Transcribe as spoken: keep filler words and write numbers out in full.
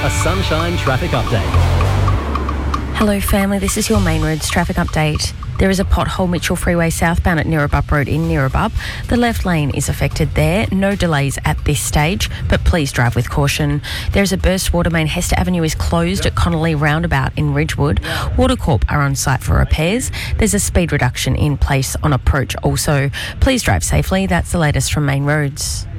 A Sunshine traffic update. Hello family, this is your Main Roads traffic update. There is a pothole Mitchell Freeway southbound at Neerabup Road in Neerabup. The left lane is affected there. No delays at this stage, but please drive with caution. There is a burst water main. Hester Avenue is closed at Connolly Roundabout in Ridgewood. Watercorp are on site for repairs. There's a speed reduction in place on approach also. Please drive safely. That's the latest from Main Roads.